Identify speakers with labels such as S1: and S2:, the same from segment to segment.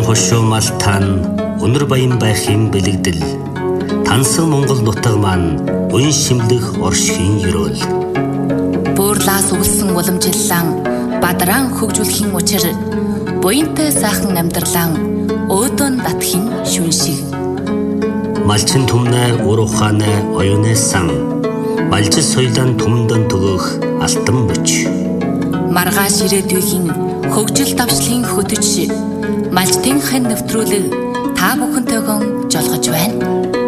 S1: хошуумал өнөр баян байх юм бэлэгдэл тансан Монгол нутаг маань уян шимлэх оршхийн ёроол
S2: буурлаас өвлсөн уламжиллан бадран хөгжүүлэхийн учир буянтай сайхан амьдралан өөдөн татхийн шүншиг
S1: малчин түмнэ ур ухаанэ оюунэ сан малжис соёлын түмдэн төгөх алтан мөч
S2: маргааш ирээдүйн хөгжил давшлын хөтөч малчтын хэн нэвтрүүлэг та бүхэнтэйгэн жолгож байна.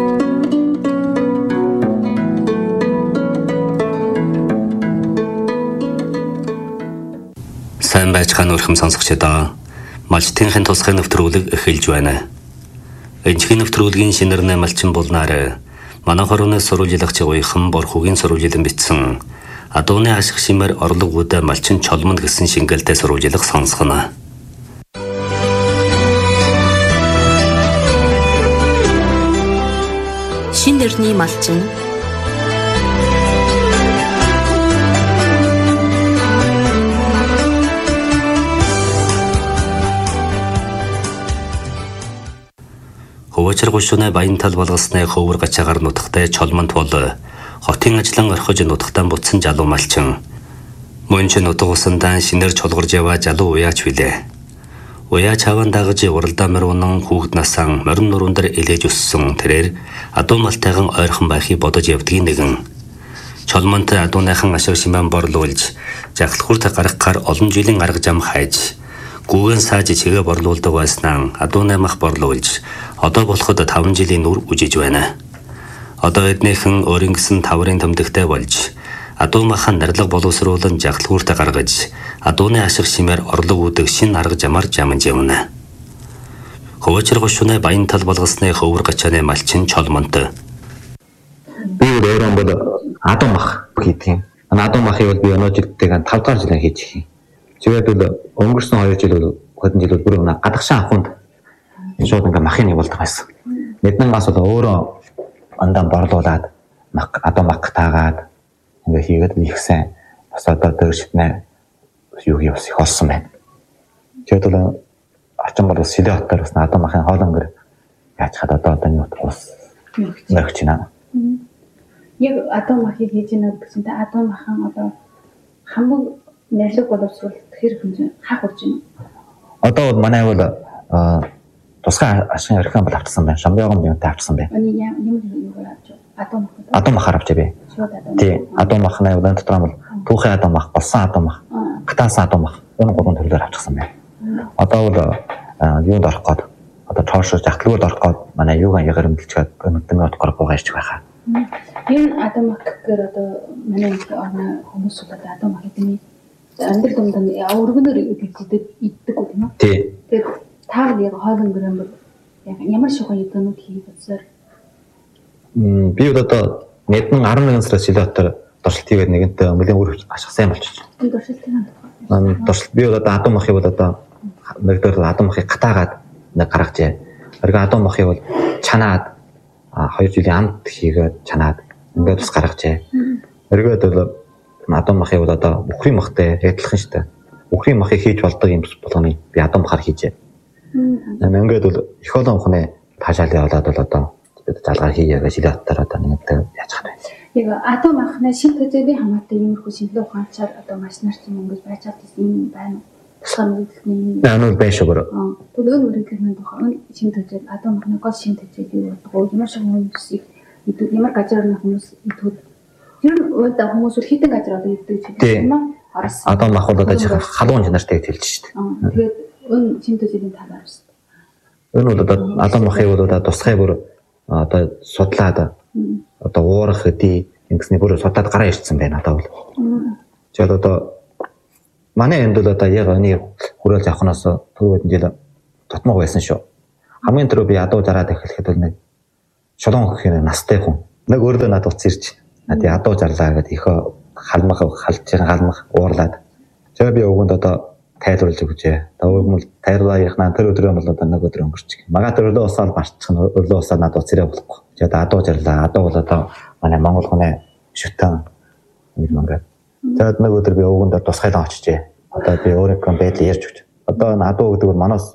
S1: Сайн байцгаана өрхөм сонсогчдоо. Малчтын хэн тусгай нэвтрүүлэг эхэлж байна. Энэхний нэвтрүүлгийн шинэрнэ малчин болнаар манай хорооны сурвалжлагч уяхан борхогийн сурвалжилан бичсэн Адууны ашиг шимээр орлог үдэ малчин чолмонд гэсэн шингэлтэй сурвалжлага сонсгоно.
S2: Шин нэрний малчин
S1: Хөвөчр гушууны баян тал болгосны хөвөр гачаагаар нутагтай чолмонд бол хотын ажлан орхиж нутагтаа буцсан залуу малчин. Мөн ч нутаг усандан шинээр чулгарж яваа залуу уяач билээ. Уяач хаван дагаж уралдаа мөрөнөн хүүхэд насаа морин нуруунд элээж өссөн тэрээр адуу малтайхан ойрхон байхыг бодож явдгийн нэгэн. Чолмонт адууныхан ашиг шимэн борлуулж жахлахурт гаргахаар олон жилийн арга зам хайж гүүгэн сааж чигээ борлуулдаг байснаа адууны мах борлуулж одоо болоход 5 жилийн нүр үжиж байна. Одоо эднийхэн өөрийн гэсэн таврын төмдөгтэй болж адуу махан нарлаг боловсруулан жахлахурт гаргаж адууны ашиг шимээр орлог үүдэг шин арга замаар жамж явна. Хөвөчр гушууны баян тал болгосны хөвөр гачааны малчин чолмонт.
S3: Би өөрөө бол адуу мах хийдэг. Адуу махыг бол би өнөө жилдтэйгээ 5 дахь жилээр хийж их. Тэгээд бол өнгөрсөн 2 жил бол хэдэн жил бүр гадагшаа авахунд шууд ингээ махын нэг болдог байсан. Мэднэнгаас бол өөрөө андан борлуулад адуу мах таагаад ингээ хийгээд ихсэн. Бас одоо дөршитнэ юу явс их олсон байна. Тэгээд бол орчин бол Сэлэ хотоор бас адуу махын хоолонгор яаж хад одоо нэг ус нөхч байна.
S4: Яг адуу махыг хийжийнэ гэсэн тэ адуу махан одоо хамаг нэрлэг боловсруулалт хэр хэмжээ хаах урж байна.
S3: Одоо бол манай бол тусгай ашигын орхион бол авчихсан байна. Шамбиогон биентэй авчихсан байна.
S4: Ямар авч адуу мах.
S3: Адуу махаар авч би. Тий, адуу махны удаан дотор бол түүхэн адуу мах, болсон адуу мах, гатаасан адуу мах энэ гурван төрлөөр авчихсан байна. Одоо бол юунд орох гээд одоо тоошоо жахтлгууд орох гээд манай юугаан ягэрэмдэлчгээд өнөдний утгаар буугааж байгаа.
S4: Энэ адуу мах гэхээр одоо манай орны хүмүүс бол адуу мах гэдэг нь амьдрал дундаа өргөнөөр иддэг үү тийм үү?
S3: Тий.
S4: Тэгээд та яг хоолонгор юм бол ямар шугам идэнүүд хийх үзээр
S3: би одоо нэгэн 11 сараас Сэлэ хотоор дуршилт хийгээд нэгэнтээ өнгөлийн үр ашиг сайн болчихсон.
S4: энэ дуршилтын
S3: Дуршилт би бол одоо адуу махыг бол одоо нэгдүгээр адуу махыг гатаагаад нэг гаргажээ. Оргоо адуу махыг бол чанаад 2 жилийн амт хийгээд чанаад ингээд бас гаргажээ. Оргоод бол адуу махыг бол одоо бүхрийн махтай адилхан шүү дээ. Бүхрийн махыг хийж болдог юм болгоны би адуу махаар хийжээ. Ингээд бол их олон ухны таашаалын болоод бол одоо залгаар хийгээд Сэлэ хотоор одоо нэгэнтээ яаж хаад байна.
S4: яг адуу махны шин төзөөний хамаатай иймэрхүү шинжилгээ ухаанчаар одоо маш нарт юм ингэж байж чадсан юм байна. Тусгай мэдээлэл нь
S3: анул байна шүү.
S4: төлөв үргэлжлэх нь бахан шин төзөө адуу махны гол шин төзөө юу болдог ямар шиг хүмүүсийг ямар газар хүмүүс идэх ер нь одоо хүмүүс хитэн газар одоо иддэг юм аа.
S3: Адуу мах бол одоо халуун чанартай хэлж шүү дээ.
S4: Тэгээд өн шин төзөөний талаар шүү.
S3: Энэ бол одоо адуу махыг бол одоо тусгай бүр одоо судлаад одоо уурах хэдий ингэсний бүр судлаад гараа ирсэн байна одоо бол. Тэгээд одоо манай энд бол одоо яг оны хүрээлж авахнаас түрүү хэдэн жил тотмог байсан шүү. Хамгийн түрүү би адуу зараад эхлэхэд бол нэг шолон хөхийн настай хүн нэг өөрөө надад уц ирж надад адуу зарлаа гэдэг их халмах халж халмах уурлаад. Тэгээд би өгөнд одоо тайлбарлаж өгчээ. Одоо өгмөл тайлбарлаа ярихнаа тэр өдрөө бол одоо нэг өдөр өнгөрчих. Магаа тэр өглөө усаар барчих нь өглөө усаар надад уц ирээ болохгүй. Тэгээд адуу зарлаа. Адуу бол одоо манай Монгол хүний шүтэн юм ингээд. Тэгээд нэг өдөр би өгөнд тусгайлан очижээ. Одоо би өөрийнхөө байдлыг ярьж өгч. Одоо адуу гэдэг бол манаас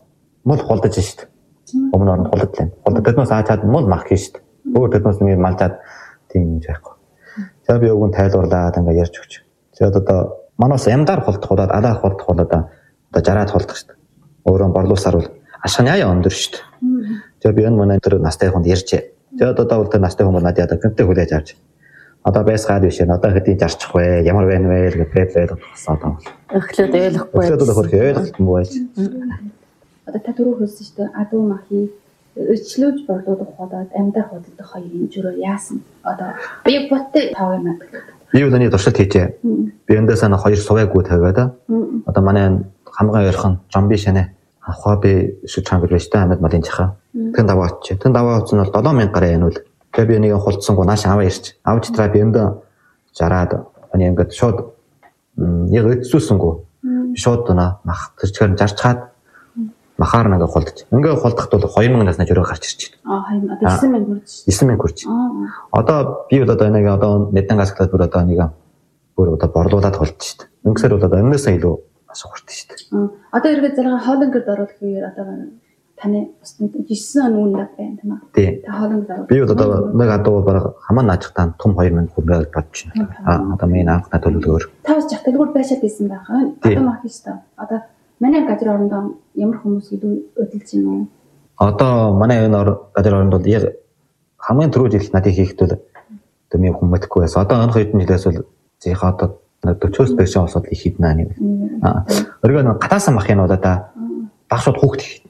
S3: мул холдож штт. Өмнө оронд холдож байна. Холдож тэднээс аачаад мул мах хийн штт. Өөр тэднээс нэг малчаад тийм юм байхгүй. За би өгөн тайлбарлаад ингээ ярьж өгч. Тэгээд одоо манаас ямдаар холдох болоод алаа холдох болоод одоо жараад холдох штт. Өөрөө борлуулсаар бол ашиг нь яа өндөр штт. Тэгээд би энэ манай тэр настай хүнд ярьжээ. Тэгээд одоо бол тэр настай хүмүүс надад яа гэнтэй хүлээж авч. Одоо байсгаад биш энэ одоо хэдий жарчих вэ? Ямар байна вэ гэдэг болсон одоо.
S2: Эхлээд ойлгохгүй.
S3: Эхлээд бол хөрх ойлгохгүй байж.
S4: Одоо та түрүү хэлсэн шүү дээ адуу махыг өчлөөж борлуулах болоод амьдаар хөдөлгөх хоёрын журуу яасан. Одоо би боттой таваа надад.
S3: Би өдөөний туршилт хийжээ. Би эндээс ана хоёр сувайгүй тавиад. Одоо манай хамгаан ярхан жамби шанаа хобби шүчхан гэж байна амьд малын жаха. Тэн даваа очив. Тэн даваа утсан бол 7000 гараа януул. Тэгээ би нэг холдсонгүй нааш аваа ирч. Авч траа би энд жараад ани ингээд шууд яг өдсүүлсэнгүү. Шууд наа мах тэр чихэр жарчаад махаар нэг холдож. Ингээ холдоход бол 2000 наснаа жөрөө гарч ирж байна.
S4: Одоо 9000 хүрч.
S3: 9000 хүрч. Одоо би бол одоо нэг одоо нэдэн гасглаад бүр одоо нэг бүр одоо борлуулад холдож шít. Ингэсээр бол одоо энэсээ илүү асуух хүртэ шít.
S4: Одоо эргээд зэрэг хоолонгод оруулахыг одоо таны 9 он үнэ байна тийм үү? Та хоолонгод оруулах. Би
S3: бол одоо нэг адуу бараг хамаа наажтаа том 2000 хүрээд бодож байна. Одоо миний анхны төлөвлөгөөр.
S4: Та бас жахталгуур байшаад байсан байгаа. Одоо мах шүү дээ. Одоо манай газар орондоо ямар хүмүүс өдөлж байна уу?
S3: Одоо манай энэ газар оронд бол яг хамгийн түрүү жил надад хийхдээ одоо ми хүн мэдхгүй байсан. Одоо энэ хэдэн жилээс бол зийнхаа одоо 40-оос дээш болсод их хийднэ нэг. Өргөө гатаасан мах юм уу одоо багшууд хүүхд хийх.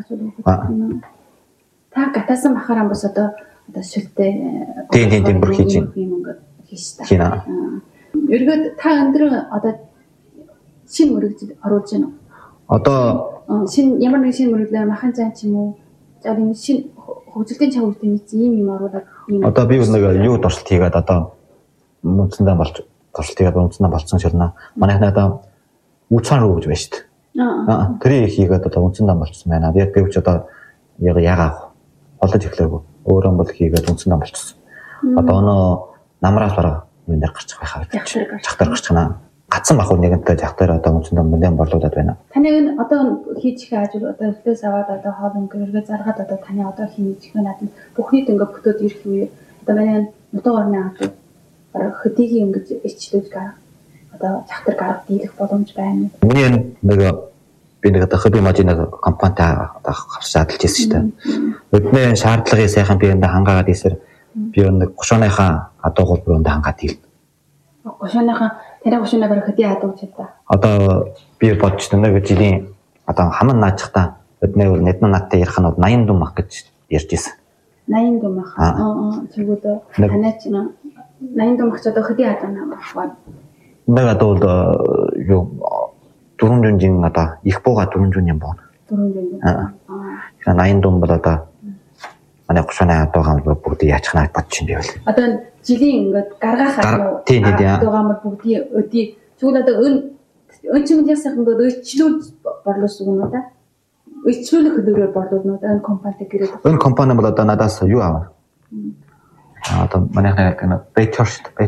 S4: Та гатаасан махаар бас одоо шүлтэй
S3: тийм бүр хийж юм
S4: ингээд хийш та.
S3: Хинаа.
S4: Өргөө та өндөр одоо шин мөрөгдөж оруулж байна уу?
S3: Одоо
S4: шин ямар нэг шин мөрөглөө махан цай ч юм уу. За энэ шин хөгжилтийн чанга үеийн ийм оруулаад ийм.
S3: Одоо би нэг юу туршилт хийгээд одоо үнцэндээ болж туршилт хийгээд үнцэндээ болцсон шилнэ. Манайх надаа үцхан руу гэж байна шүү дээ. Тэрийг хийгээд одоо үнцэндээ болцсон байна. Яг гэвч одоо яагаад олдож эхлэв. Өөрөө бол хийгээд үнцэндээ болцсон. Одоо өнөө намраас бараа юм дээр гарчих байхаа. Жахтар гарчих наа. Гацсан бахуу нэгэнтэй жахтар одоо үнцэндээ мөндөн борлуулад байна.
S4: Таны энэ одоо хийж их ажил одоо эхлээс аваад одоо хоолн гэргээ заргаад одоо таны одоо хийж их надад бүхнийг ингээ бүтөөд ирэх үе одоо манай нутаг орны адуу бараг хөдийгийн ингэж ичлүүлж гарах одоо жахтар гарах дийлэх боломж байна.
S3: Миний нэг би нэг одоо хобби мажин компанитай одоо харшаадалж ирсэн шүү дээ. Өдний шаардлагын сайхан би энэ хангаагаад ийсэр би нэг 30-ныхаа адуу гол хангаад ийл.
S4: 30-ныхаа тэрэ 30-аа бараг хөдий адуу чадаа.
S3: Одоо би бодож байна нэг жилийн одоо хаман наачхтаа өдний бол нэдэн надтай ярих нь 80 дум мах гэж ярьж ирсэн.
S4: 80 дум мах. Тэгвэл танаач 80 дум мах ч одоо хөдий адуу наа.
S3: Нэг адуу юу 400 жин одоо их бууга 400 юм байна. 400. 80 дум бол одоо манай 30-аа адуугаан бүгд яачхнаа бодож юм байвал.
S4: Одоо жилийн ингээд гаргахаа адуугаан бүгдийн өдий зүгээр одоо өн чимд ясах ингээд өчлүүд борлуулсан юм уу та? Өчлүүлэх хөдөлгөөр борлуулна уу? Энэ компанид гэрээд.
S3: Энэ компани бол одоо надаас юу аваа? Одоо манай нэг байтер.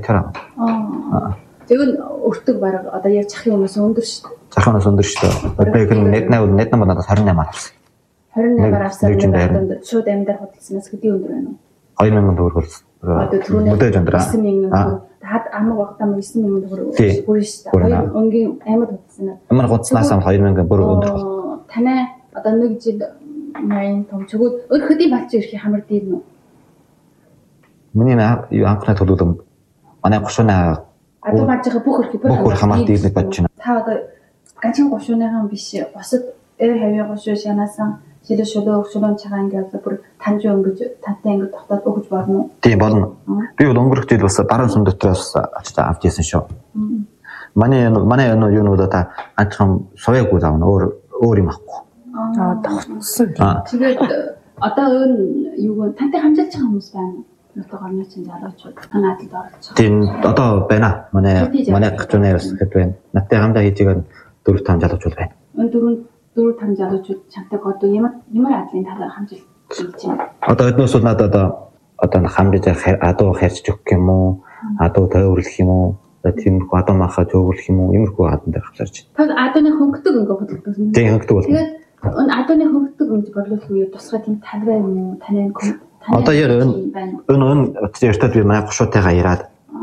S4: Тэгвэл өртөг бараг одоо яаж чах юмас өндөр шүү дээ.
S3: Чаханаас өндөр шүү дээ. Одоо их нэт бол надаас 28 авсан.
S4: 28 авсан. Шууд амьдар хөдөлснөөс хэдий өндөр байна уу?
S3: 2000 төгрөг болсон.
S4: Одоо түрүүний 9000 төгрөг. Хад амаг багтаа 9000 төгрөг бүр шүү дээ. Өнгийн амьд хөдөлснөө.
S3: Амар гуцнаас 2000 бүр өндөр болсон.
S4: Танай одоо нэг жил 80 том чигүүд өөр хөдий балч ирэх хамар дийл нүү?
S3: Миний анхны төлөвлөм манай 30-аа
S4: адуу гарчгаа бүх
S3: хамаар дийлэх бодож байна.
S4: Та одоо ганцхан 30-аахан биш босод хавийн 30 шанаасан шилээ шөлөө цагаан ингээд бүр танж өнгөж тантай ингээд тогтоод өгч болно уу? Тийм болно. Би бол өнгөрөх жил бас дараа сүм дотроос авч ирсэн шүү. Манай юу нүүд одоо анчхан соёогүй заавна өөр юм ахгүй.
S2: Тогтсон.
S4: Тэгээд одоо энэ юу тантай хамжуулж байгаа хүмүүс байна уу? Нутаг орны чинь залуучууд танадад оролцож байгаа. Тийм одоо байна. Манай гацуунаас хэд байна. Наттай хамдаа хийжгээд 4-5 залуучууд байна. Энэ 4-5 залуучууд чамтай одоо ямар адлын талаар хамжилж байна. Одоо эднээс бол надад одоо хамжиж адуу харьж өгөх юм уу? Адуу төвөрлөх юм уу? Тийм адуу махаа төвөрлөх юм уу? Иймэрхүү хатан дээр хавсарч байна. Та адууны хөнгөдөг ингээ бодлоо. Тийм хөнгөдөг бол. Тэгээд Адууны хөнгөдөг өмж борлуулах үе тусгай тийм талбай юм уу? Таны
S3: Одоо яа энэ өөртөө би манай гушуутайгаа ираад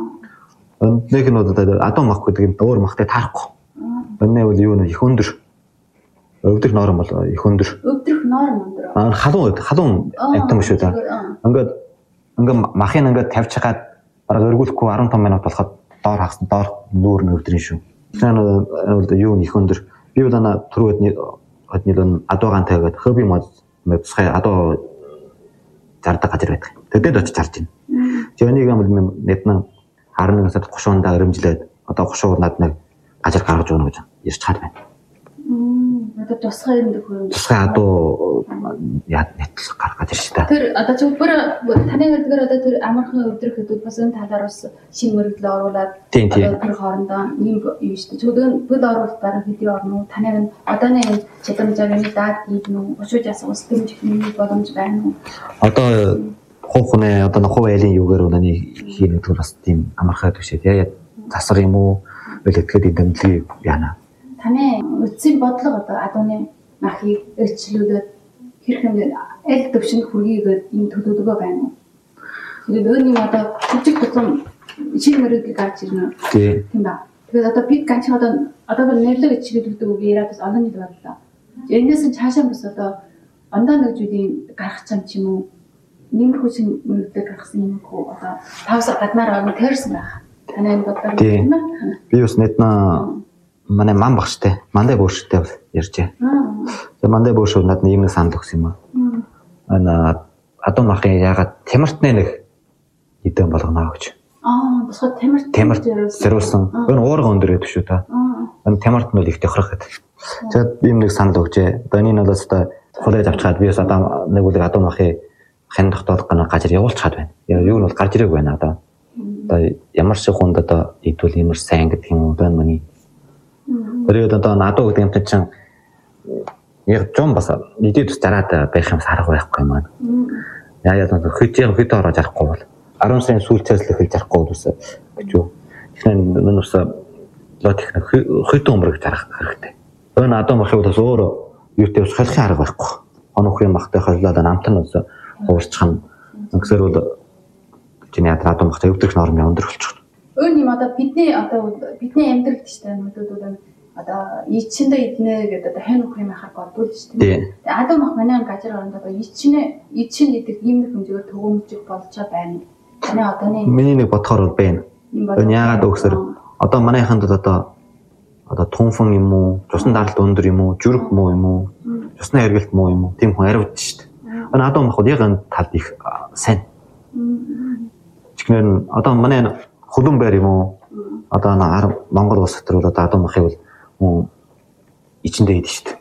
S3: нэг нь одоо адуу мах гэдэг юм өөр махтай таарахгүй. Өнөө бол юу нэ их өндөр. Өвдөх норм бол их өндөр.
S4: Өвдөх норм өндөр.
S3: Халуун амтан шүү дээ. Ингээд махын ингээд тавьж хагаад бараг өргүүлэхгүй 15 минут болоход доор хагасан доор нүүр нь өвдрийн шүү. Тэгэхээр бол юу их өндөр. Би бол түрүү өдний адуугаантай гэдэг хобби мод тусгай адуу зардаг газар байдаг. Тэдэд очиж харж байна. Жөнийг юм нэднэ 11 сард гушуундаа өрөмжлээд одоо гушуур над нэг газар гаргаж өгнө гэж ярьж чад байна.
S4: Одоо тусгай юм дэх.
S3: Тусгай адуу яа нэтэл гаргаж ирж та.
S4: Тэр одоо ч бүр таны хэлдгээр одоо тэр амархан өвдрөх хэдүүд бас энэ талаар бас шинэ мөрөглөө оруулаад одоо тэр хоорондоо юм шүү дээ. Чөлөө бүл оруулалт дараа хэдий орно. Таны одооны чадамжаар даад ийднүү өшөөж асуус дэмжих боломж байна уу? Одоо хохны одоо нохоо айлын юугаар өнөний хийх гэдэг бас тийм амархай төшөөд яа засар юм уу? Бэлтгэхэд энэ дэмжлэг яана. Таны үтсийн бодлого одоо адууны махыг өрчлүүлээд хэрхэн аль төвшөнд хүргийгээд юм төлөвлөгөө байна уу? Тэгээд өөрийн одоо хүчиг тусам шинэ мөрөглөг гарч ирнэ. Тийм ба. Тэгээд одоо бид ганц одоо нэрлэг гэж хэлдэг үг яриад бас олон нийт бодлоо. Энэс нь цаашаа бас одоо ондоо нэгжүүдийн гарах чам ч юм уу? Нэмэрхүү шинэ мөрөглөг гаргасан юм уу? Одоо 5 сар гаднаар орно тэрсэн байх. Таны бодлого юм байна. Би бас нэднэ манай ман багштай, мандаа бөөрштэй ярьжээ. Тэгээ мандаа бөөрш надад нэг санал өгсөн юм аа. Адуу махын ягаад тамиртны нэг хэдэн болгоно гэж. Босгоо тамирт зэрүүлсэн. Энэ уурга өндөр гэдэг шүү та. Энэ тамирт нь бол их тохирох гэдэг. Тэгээд ийм нэг санал өгчээ. Одоо энэ нь бол одоо хулгай авчгаад би бас одоо нэг үл адуу махын хандах толгойн газар явуулчихад байна. Юу нь бол гарч ирээгүй байна одоо. Одоо ямар шиг хүнд одоо идвэл ямар сайн гэдэг юм уу байна миний. Өөрөөр одоо надад гэдэг юм чинь яг жон бас идээд ус дараад байх юм сарга байхгүй юм аа. Яа хэд ороо жарахгүй бол 10 сарын сүүлчээс л эхэлж жарахгүй ус гэж юу. Тэгэхээр энэ ус лотих хэд өмрөг жарах хэрэгтэй. Өн адуу махыг бас өөрөө юутэй ус холихын арга байхгүй. Онохын махтай холиод намтан ус хуурчхан ингэсээр бол чиний адуу махтай өвдөх нормын өндөр болчих. Өн юм одоо бидний амьдралд ч тийм мэдүүдүүд одоо ичэндээ иднэ гэдэг одоо хань өхрийн махаар болдгоо шүү дээ. Тэгээ адуу мах манай газар оронд одоо ичэн идэх ийм нэг хэмжээгээр төгөөмжиг болж байна. Таны одооны миний нэг бодохоор бол байна. Энэ яагаад өгсөр одоо манайханд одоо тунфан юм уу, цусны даралт өндөр юм уу, жүрх муу юм уу, цусны хэргэлт муу юм уу, тийм хүн ариуд шүү дээ. Энэ адуу махууд яг энэ талд их сайн. Чихнэр одоо манай хөлөн байр юм уу? Одоо Монгол улс дотор бол одоо адуу махыг бол ичэндээ идэж шүү дээ.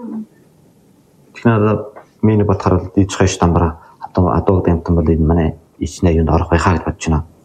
S4: Тэгэхээр миний бодохоор бол диж хаш тамбара адуу дэмтэн бол энэ манай ичнээ юунд орох байхаа гэж бодож байна.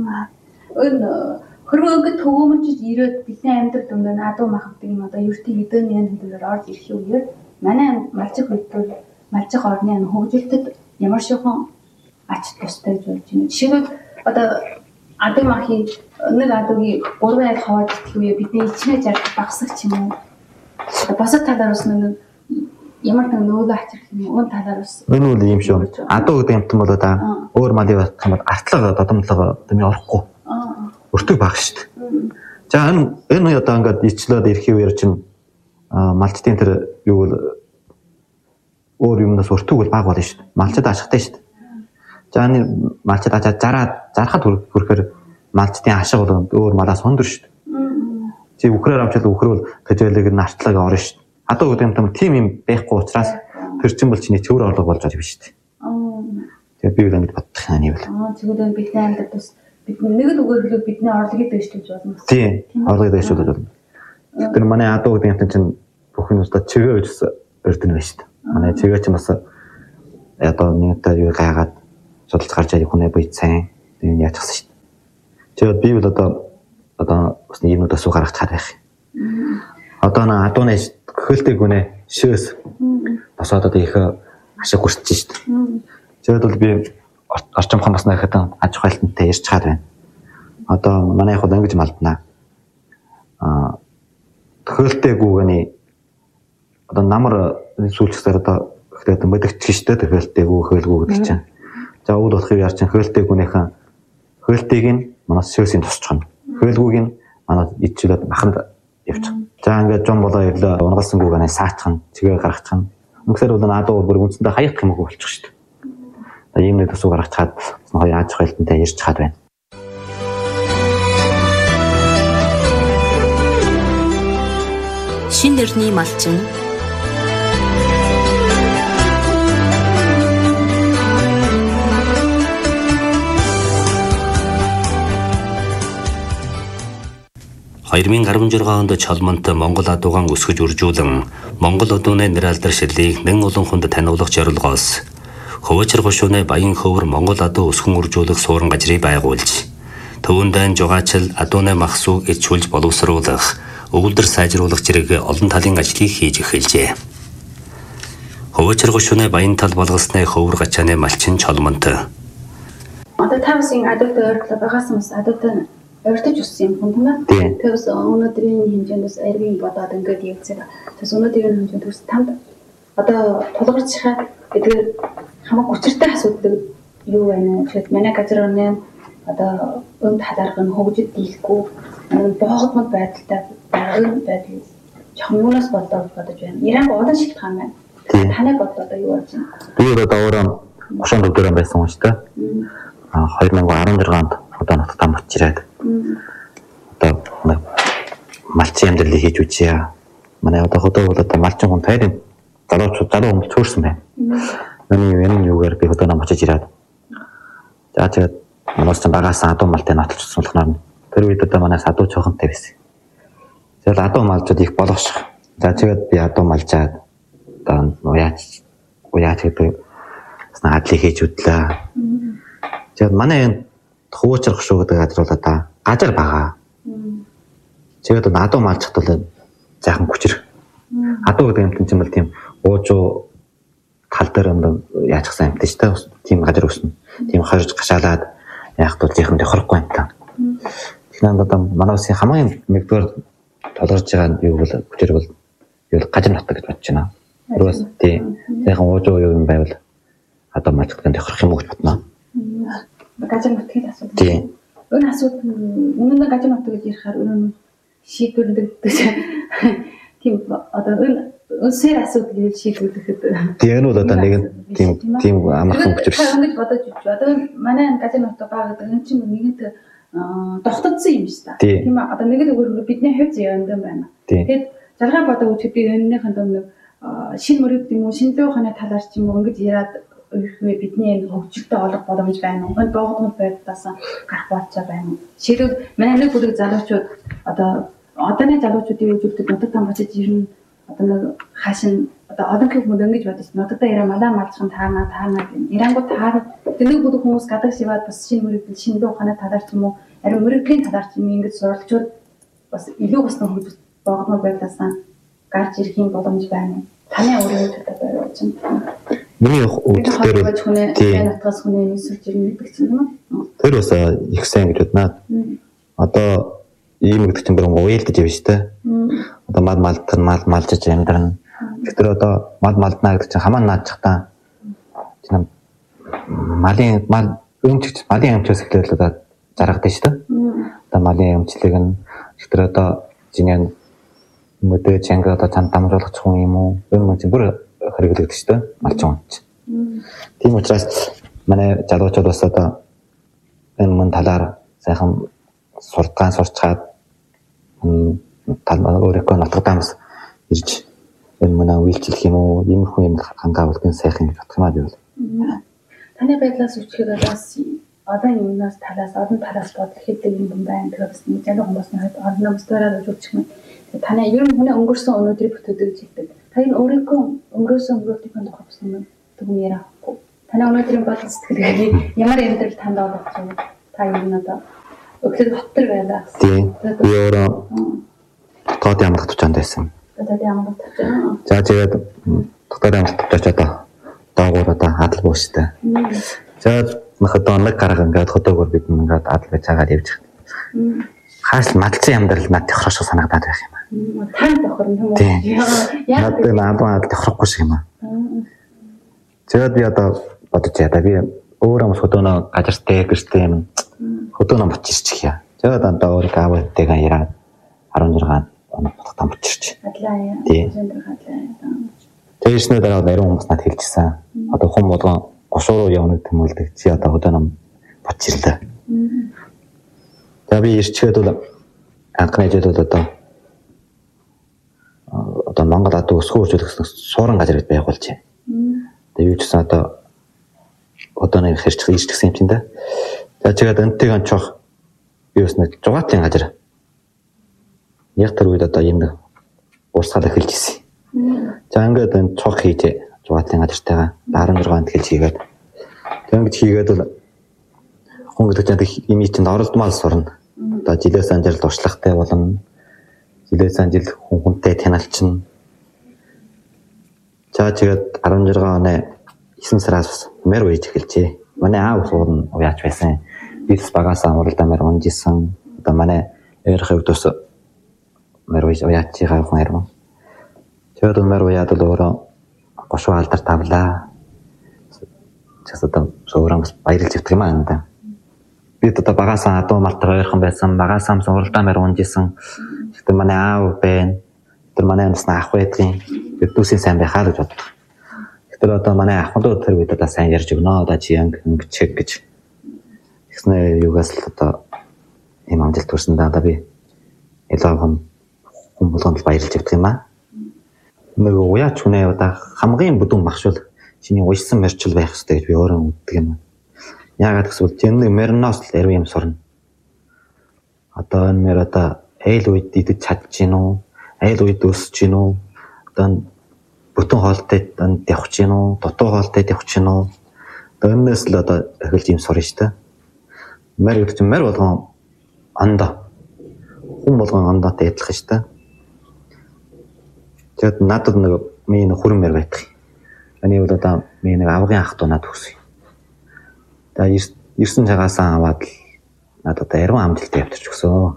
S4: Хөрвөөгд төгөөмжөж ирээд бидний амьдрал дүндээ адуу мах гэдэг юм одоо ертийн хэдэн ян хэдүүлээр орж ирэх үеэр манай малчих хөдөл малчих орны хөгжилтэд ямар шихэн ач тустай гэж болж байна. Жишээлбэл одоо адуу махын нэг адуугийн 3 ай хаваад идэх үе бидний ичнээ жаргах багсах ч юм уу. Босод талаар бас нэг ямар нэг нөөлөө хачирх юм уу талаар бас энэ үл юм шүү. Адуу гэдэг юмтан бол одоо өөр малын байх юм бол артлага додомлого дэмий орохгүй. Өртөг баг шүү дээ. За энэ одоо ингээд ичлээд ирэхий үеэр чинь малчтын тэр юу бол өөр юмнаас өртөг бол баг болно шүү дээ. Малчд ашигтай шүү дээ. За энэ малчд ажаад зарахад хүрэхээр малчдын ашиг бол өөр малаас өндөр шүү дээ. Чи үхрээр авчаад үхрөөл төжөөлөг нь артлаг орно шүү дээ. Адуу гэдэг юм тийм юм байхгүй учраас тэр чинь бол чиний цэвэр орлого болж байгаа юм шүү дээ. Тэгээ би бол ингэж боддог юм аа. Тэгвэл бидний амьдрал бас бидний нэг л үгээр хэлбэл бидний орлогыг дэвшүүлж болно. Тийм. Орлогыг дэвшүүлж болно. Тэр манай адуу гэдэг юм чинь бүхэн устдаа чигээ гэж өрдөн байна шүү дээ. Манай чигээ чинь бас одоо нэгтэй юу гайгаад судалж гарч ирэх хүнээ бий сайн тийм яачихсан шүү дээ. Тэгээд би бол одоо бас нэг юмудаас уу гаргаж чад байх. Одоо адууны хөлтэй гүнэ шөөс босоод одоо их ашиг хүрч шүү дээ. Тэгээд бол би орчин хамгаалсны хэдэн аж ахуйлтантай ярьж чад байна. Одоо манай яг ингэж малдана. Хөлтэй гүгэний одоо намар
S3: сүүлчээр одоо гэхдээ мэдгч штэ хөлтэйгүү хөлгүү гэдэг чинь. За үүд болох юм яар чинь хөлтэйгүүнийхэн хөлтэйг нь манаас шөөсийн тусчихна. Хөлгүүг нь манаас ичүүлээд маханд явчих. За ингээд жон болоо ирлээ унгалсангүйг анаа саачхан чигээ гаргачихна. Үнэхээр бол надад бүр үндсэндээ хаягдах юмгүй болчих штэ. За ийм нэг төсөв гаргачаад хоёр аж ахуйлтантай ярьж чад байна.
S5: Шин нэрний малчин
S1: Хоёрын 16 онд чолмонт Монгол адуугаан өсгөж үржүүлэн Монгол одууны нэр алдар ширлийг нэн олон хүнд таниулах зорилгоос Хөвөчр гушууны Баян хөвөр Монгол адуу өсгөн үржүүлэх суурин газрыг байгуулж төвөндөө жугаачл адууны махсуу ичүүлж боловсруулах өвөлдөр сайжруулах зэрэг олон талын ажлыг хийж эхэлжээ. Хөвөчр гушууны Баян тал болгосны хөвөр гачааны малчин чолмонт.
S4: Одоо тавсын адуутай ойролцоо байгаас юмс адуутай ойртож өссөн юм тийм ээ. Тэгээс өнөөдрийн хэмжээндээс арийн бодоод ингээд явцгаа. Тэгээс өнөөдрийн хэмжээнд төс танд одоо тулгарчхаа гэдэг хамаг учиртай асуудал юу байна вэ? Тэгэхэд манай газрын одоо өнд хадарга нь хөгжид дийлэхгүй боогдмол байдалтай байгаа байдал чамнаас бодож байна. Иран олон шилтгаан байна. Таны бодол одоо юу болж байна?
S3: Би одоо өөрөө 30 төгрөг байсан юм шүү дээ. 2016 онд одоо нутагтаа буцаж ирээд одоо малчин амьдралыг хийж үзье. Манай одоо хөдөө бол одоо малчин хүн тайрын залуу хүмүүс төрсөн байна. Миний юугаар би хөдөө нам очиж ирээд. За тэгээд манайс ч багаас адуу малтай нааталчихсан болохоор тэр үед одоо манайс адуу чухантай байсан. Тэгээд адуу малчууд их болгош. За тэгээд би адуу малжаад одоо уяач гэдэг адлыг хийж үтлээ. Тэгээд манай Хөвөчр гушуу гэдэг газар бол одоо газар байгаа. Тэгээд адуу малчхад бол заахан хүчрэг. Адуу гэдэг юм чинь бол тийм уужуу тал дээр яачихсан юм тийм шүү дээ. Тийм газар өснө. Тийм хорж гашаалаад яах вэ зэхэнд тохирохгүй юм та. Тэгэхээр одоо манай улсын хамгийн нэгдүгээр толгорж байгаа юу бол хүчрэг бол юу газар нутаг гэж бодож байна. Өөрөөс тийм заахан уужуу юм байвал адуу малчхад тохирох юм уу гэж бодно.
S4: Газар нутгийн асуудал. Тийм. Энэ асуудал үнэн газар нутаг гэж ярихаар өнөө шийдвэрлэгдэж тийм одоо үнсээр асуудал гэж шийдвэрлэхэд. Тийм энэ бол одоо нэг тийм амархан хүчрэг. Ингэж бодож үзэж. Одоо манай газар нутаг байгаа гэдэг энэ чинь нэгэнт тогтцсон юм шүү дээ. Тийм одоо нэг л өөр бидний хувь зүйн юм байна. Тэгэхээр жаргал бодоо үзэхэд би энэнийхэн нэг шин мөрөд юм уу шинэлгээ ухааны талаар ч юм уу ингэж яриад бидний хөгжилтэй олох боломж байна уу? Энэ боогдмол байдлаас гарах болцоо байна уу? Жишээлбэл манай нэг бүрэг залуучууд одооны залуучуудын үжилтэд нутагтаа бочиж ирнэ. Одоо нэг хаашин одоо олон хүмүүс ингэж бодож нутагтаа ирээ малаа малчхан таанаа гэн. Ирангууд таар нэг бүрэг хүмүүс гадаг шиваад бас шинэ мөрөдөл шинэлгээ ухааны талаар ч юм уу ариун мөрөдлийн талаар ч юм ингэж суралцууд бас илүү бас нэг боогдмол байдлаас гарч ирэх юм боломж байна. Таны өөрийн төлөв байж байна.
S3: Миний үүдээр
S4: тийм нутгаас хүний мэсэлж ирнэ гэдэг чинь юм уу?
S3: Тэр бас их сайн гэж боднаа. Одоо ийм гэдэг чинь бүр уйлдаж явж штэ. Одоо мал малжиж амьдрна. Тэгэхээр одоо мал малдна гэдэг чинь хамаа наадчихтаа. Тийм малын өмчөөс эхлээл одоо заргадаг штэ. Одоо малын өмчлөг нь тэгэхээр одоо жинээ мөдөө чанга одоо цан дамжуулагч хүн юм уу? Энэ чинь бүр хэрэглэгдэж шүү дээ. Малчин хүн. Тийм учраас манай залуучууд бас одоо энэ мөн талаар сайхан суртгаан сурчаад өөрөөхөө нутагтаамс ирж энэ мөн үйлчлэх юм уу? Иймэрхүү юм хангаавалгын сайхан гэж бодох юм аа би бол.
S4: Таны байдлаас үчихэд бас одоо юмнаас талаас олон талаас бодлох гэдэг юм байна. Тэгэхээр бас нэг залуу хүмүүсийн хувьд олон өмсдөрөөр үзүүлчих юм. Таны ер нь хүний өнгөрсөн өнөөдрийг бүтээдэг гэдэг. Та энэ өөрийнхөө өнгөрөөсөн өнгөрөлтийн тухай бас юм тэгм ярихгүй. Таны өнөөдрийн бодол сэтгэлийг ямар амьдрал танд олгох юм? Та ер нь одоо өглөө доктор байлаа.
S3: Тийм. Би өөрөө доктор ямар татвчаанд байсан.
S4: Доктор ямар татвчаа.
S3: За тэгээд доктор ямар татвчаа доогуур одоо адал бууштай. За одоо нэг гараг ингээд хөдөөгөр бид ингээд адал байж байгаа явж байгаа. Хаас мадалцсан амьдрал надад хөрөш санагдаад байх юм.
S4: Танд охор юм уу?
S3: Яг наадмаа тохирохгүй шиг юм аа. Тэгээд би одоо бодож яа би өөрөө мос хөдөөнө газартай гэртэй юм хөдөөнө бочирч яа. Тэгээд одоо өөр гавьтэйгээ яраад 16 оноо бодохтаа бочирч.
S4: Хадлаа.
S3: Тэгээснээр дараа нарийн хүмүүс над хэлчихсэн. Одоо хүн болгон гошуу руу явна гэдэг юм л дэг. Чи одоо хөдөөнө бочирлаа. Тэгээд би ирчгээд бол анхны жил бол одоо Монгол адуу өсгөө хөгжүүлэх суурин газар байх болж байна. Тэгээ юу ч гэсэн одоо нэг хэрч ирчихсэн юм чинь да. Тэгээд энтэйг анчох юуснаа жугаатын газар. Яг тэр үед одоо юм урсгал эхэлж ирсэн. За ингээд энэ цог хийж жугаатын газартайгаа 16 онд хэлж хийгээд тэг ингэж хийгээд бол хүн гэдэг юм чинь оролдмал сурна. Одоо жилээс анжил туршлагатай болно. Жилээс анжил хүнтэй таналчна. За тэгээд 16 оны 9 сараас мэр үеж эхэлжээ. Манай аав суурн уяач байсан. Бид багасаа уралдаа мэр унжсэн. Одоо манай эрх хөвдөс мэр үеж уяач байгаа хүн ирмэн. Тэгээд мэр уяад л өөрөө гошуу алдар тавлаа. Часаа сууран баярлж өгдөг юм аа. Бид одоо багасаа адуу мартар ойрхон байсан. Багасаа уралдаа мэр унжсэн. Тэр манай аав байна. Тэр манай амсна ах байдгийн. Тэр дүүсийн сайн байхаа гэж боддог. Тэр одоо манай ахмадууд тэр үед одоо сайн ярьж өгнө. Одоо чи ингэ чек гэж. Тэгснэ юугаас л одоо ийм амжилт төрсөн да одоо би илүү хүн болгонд баярлж өгдөг юм аа. Нөгөө уяач хүнээ одоо хамгийн бүдүүн багшуул чиний уйсан мэрчл байх хэрэгтэй гэж би өөрөө үздэг юм. Яагаад гэвэл тэр мөрнөөс л ярив юм сурна. Одоо энэ мөр одоо айл үед идэж чадж гин үү? Айл үед өсөж гин үү? Одоо бүтэн хоолтой явах гин үү? Дутуу хоолтой явах гин үү? Одоо энэс л одоо эхэлж юм сурна шүү дээ. Мэр гэдэг чинь мэр болгон ондоо. Хүн болгон ондоотой адилхан шүү дээ. Тэгээд надад нэг миний хүрэн мэр байдаг. Энийг бол одоо миний нэг авгын ах トゥ надад өгсөн. Тэгээд ирсэн цагаасаа аваад л надад одоо яруу амжилттай явуулчих өгсөн.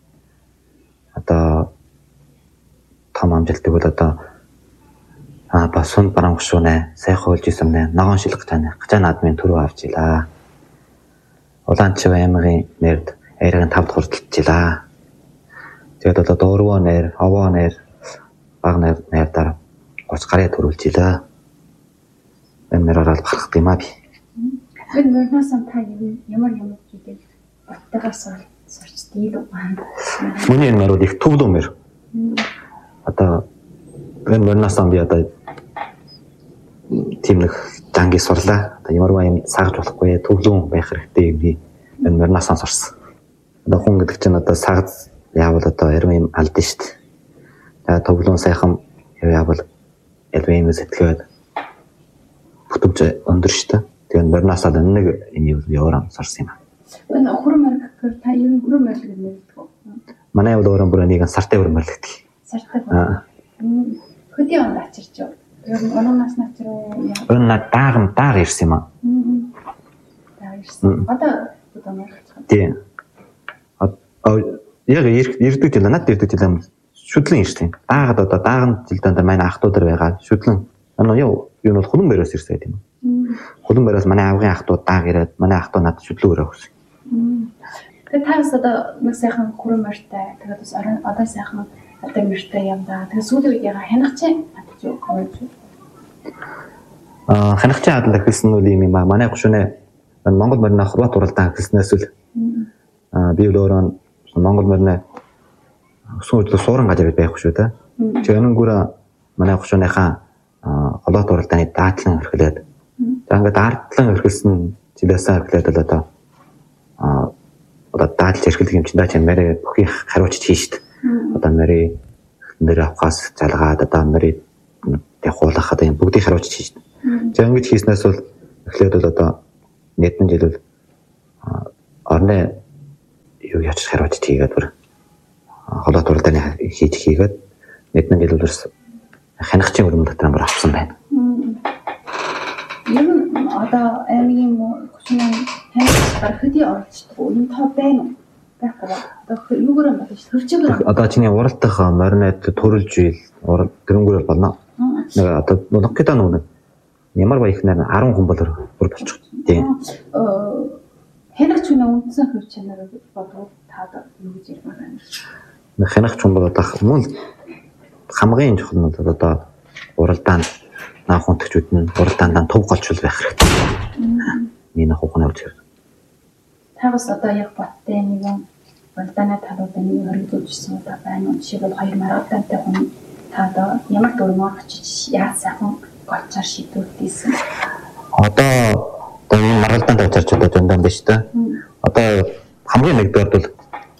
S3: Одоо том амжилтыг бол одоо басун барангушуунэ сайхан хөлж исэн нэ ногоон шилэх тань гачаа наадмын төрөө авч илаа. Улаанчив аймгийн нэрд айрын 5 дахь хүртэлчихлаа. Тэгээд одоо дөрвөө нэр, овоо нэр, баг нэрдаар 30 гарыг төрүүлж илаа. Энэ нэрээр харах юм аа би.
S4: Тэр мөрнөөс та ямар зүйлийг баттагаас сурчдгийг байна.
S3: Миний нэр бол их төвлөө мэр. Одоо энэ мөрнөөс би одоо тийм нэг данги сурлаа. Одоо ямар юм сагж болохгүй төвлөө байх хэрэгтэй юм би энэ мөрнөөс сурсан. Одоо хүн гэдэг чинь одоо сагз яавал одоо ярим юм алдсан шүү дээ. За төвлөө сайхан яавал ярим юм сэтгэхэд бүтэмж өндөр шүү дээ. Тэгээд мөрнөөсөө нэг юм яваараа сурсан юм.
S4: Энэ хурмар гэхээр та ер нь хурмар гэж нэрдэг үү?
S3: Манай бол өөрөө бүр нэг сартай хурмар гэдэг.
S4: Сартай. Хөдий онд ачирч юу? Ер нь оноонаас начир уу?
S3: Өнө дааг ирсэн юм аа.
S4: Дааг ирсэн. Одоо мэрэгч.
S3: Тийм. Яг ирдэг жил надад ирдэг жил шүтлэн ирсэн. Даагад одоо дааган жилдээ манай ах トゥ дээр байгаа шүтлэн. Юу нь бол хулан бариас ирсэн тийм үү? Хулан бариас манай авгын ах トゥ дааг ирээд манай ах トゥ надад шүтлэн өрөө өгсөн.
S4: Тэгээд таас одоо нэг сайхан хуран мөртэй тэгээд бас одоо сайхан одоо мөртэй юм да. Тэгээд сүүлийн үед яга хянагчаа атж юу коммент.
S3: Хянагчаа хадлаа хэлсэн үл юм аа. Манай гушунэ Монгол морины Хорват уралдаан хэлснээс үл би өөрөө Монгол морины сүүл суурин газар байх шүү дээ. Чэнэнгүүр манай гушуныхаа Хорват уралдааны даатлан орхилээд за ингээд даатлан орхилсан жилээсээ орхилээд л одоо дадлж эрхлэх юм чинь даа мэрэ бүхий хариуцж хийшт. Одоо мэрэ нэр авахаас залгаад одоо мэрэ хуулах одоо юм бүгдийг хариуцж хийшт. За ингэж хийснээс бол эхлээд бол одоо нийтэн жил бол орны юу яач хариуцж хийгээд бүр холоо туралдааны хийгээд нийтэн жил бол хянагчийн өрөм дотор бүр авсан байна.
S4: Ер нь одоо аймгийн хүчний хянагч хөдий оролцдог юм тоо байна уу? Юугаар юм бэ? Хөрчөөр.
S3: Одоо чиний уралдах маринад төрөлж ийл тэрнгүүр болно. Нэг одоо нөх гэдэг нэг ямар баях нэр 10 хүн болоор болчих. Тийм.
S4: Хэнах ч үнэндээ хөр чанараа бодвол таад юу гэж ярих байна.
S3: Хэнах ч бол одоо мөн хамгийн чухал нь одоо уралдаанд наах хүндэгчүүд нь уралдаанд төв голчул байх хэрэгтэй. Энэ хухны үгээр.
S4: Тавс одоо яг баттай нэгэн уралдааны талуудын нэг хөрөнгөжсөн удаа байна. Жишээлбэл 2 марафонтай хүн таад ямар дөрмөөр очиж яаж сайхан голчоор шийдвэрлэсэн.
S3: Одоо энэ маргалдаанд очиж одоо зөндөөн биш та. Одоо хамгийн нэгдүгээр бол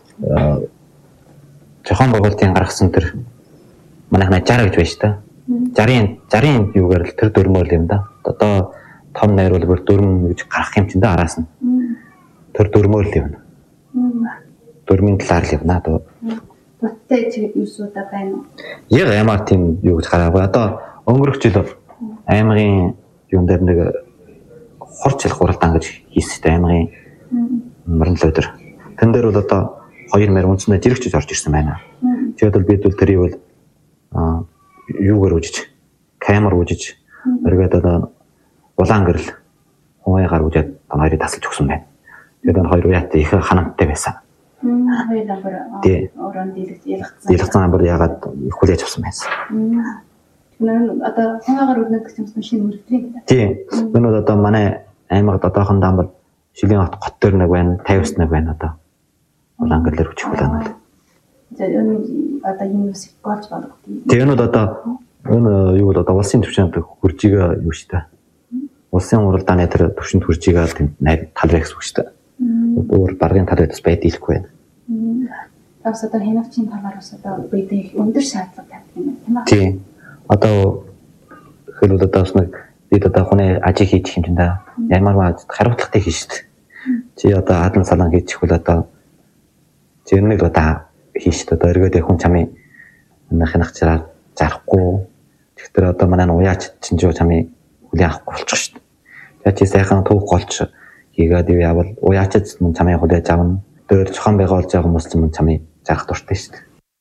S3: Жохон Боголтын гаргасан тэр манайх 60 гэж байна шүү дээ. 60-ын юугаар л тэр дөрмөөр юм да. Одоо том найруулга бүр дөрмөн гэж гарах юм чинь да араас нь. Тэр дөрмөөр л юм. Дөрмийн талаар л явна одоо.
S4: Баттай чигэд юусуудаа байна уу?
S3: Яг ямар тийм юу гэж гараагүй. Одоо өнгөрөх жил аймгийн юун дээр нэг хорчлох уралдаан гэж хийсэн аймгийн марнал өдөр. Тэн дээр бол одоо 2000 үндэснээ жирэгчж орж ирсэн байна. Тэгээд бол бид бол тэрийг бол юугаар үжиж, камер үжиж, өргөд одоо улаан гэрэл хуваагаар үжээд хоёрыг тасалж өгсөн байна. Тэгээд хоёр уяатай их ханамттай байсан.
S4: Хоёулаа орон
S3: дийлгцэн бүр ягаад их хүлээж авсан байсан.
S4: Одоо хуваагаар өрнөд гэсэн шинэ мөрөгдрийн.
S3: Тийм. Энэ одоо манай аймагт одоохондоо бол Шилийн хот төр нэг байна, 50-с нэг байна одоо. Улаан гэрлэр хүчих байна.
S4: За энэ одоо юм үсэг голж болох тийм.
S3: Тэгээ энэ одоо энэ юу бол одоо улсын төвчөнд хуржига юу штэ. Улсын уралдааны тэр төвшөнд хуржига тийм талрах гэсэн үг штэ. Өөр баргын талаас байд ийлэхгүй байна.
S4: Тавс одоо хянагчийн талаар бас одоо бид өндөр шаардлага тавьдаг юм байна.
S3: Тийм. Одоо хэлбэл одоо бас нэг бид одоо хүний ажиг хийчих юм чинь да. Ямар хариуцлагатай хийн штэ. Чи одоо хадлан салан хийчих бол одоо зэрнийг одоо хийн штэ. Одоо эргээд хүн чамын хянагчаар зарахгүй. Тэгэхээр одоо манай уяач чинь чамын хүлээн авахгүй болчих штэ. Тэгээ чи сайхан түүх голч хийгээд явбал уяачд мөн чамын хүлээж авна. Дээр жохон байгаа болж байгаа хүмүүс мөн чамын зарах дуртай штэ.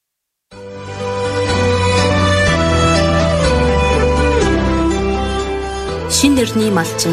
S5: Шин нэрний малчин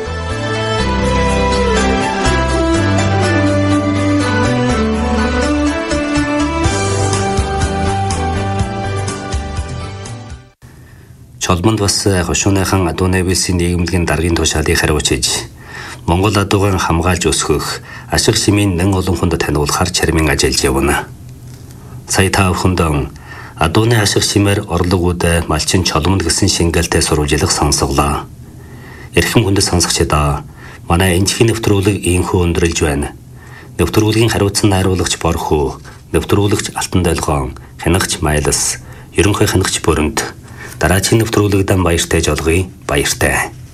S1: Чолмонд бас хошууныхан адууны висийн нийгэмлэгийн даргын тушаалыг хариуцж Монгол адууган хамгаалж өсгөх ашиг шимийн нэн олон хүнд таниулахар чармин ажиллаж явна. Сая та бүхэнд адууны ашиг шимээр орлогууд малчин чолмонд гэсэн шингэлтэй сурвалжлах сонсголоо. Эрхэм хүндэт сонсогчдоо манай энэхийн нэвтрүүлэг ийхүү өндөрлж байна. Нэвтрүүлгийн хариуцсан найруулагч Борхуу, нэвтрүүлэгч Алтан Долгоон, хянагч Майлас, ерөнхий хянагч Бүрэнт дараагийн нэвтрүүлэгдэн баяртай жолгоё. Баяртай.